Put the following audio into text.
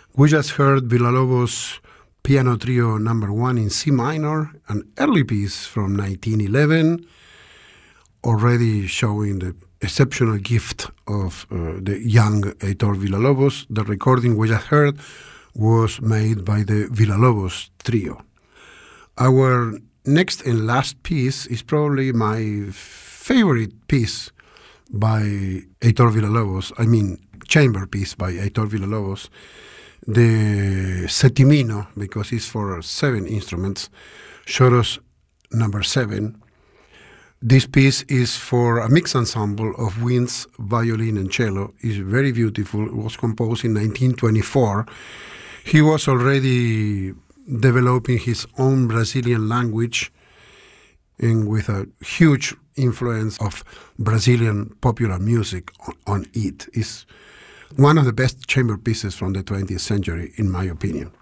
We just heard Villa-Lobos Piano Trio number 1 in C minor, an early piece from 1911, already showing the exceptional gift of the young Heitor Villa-Lobos. The recording we just heard was made by the Villa-Lobos Trio. Our next and last piece is probably my favorite piece by Heitor Villa-Lobos, chamber piece by Heitor Villa-Lobos, the Settimino, because it's for 7 instruments, Choros number 7. This piece is for a mixed ensemble of winds, violin, and cello. It's very beautiful. It was composed in 1924. He was already developing his own Brazilian language, and with a huge influence of Brazilian popular music on it. It's one of the best chamber pieces from the 20th century, in my opinion.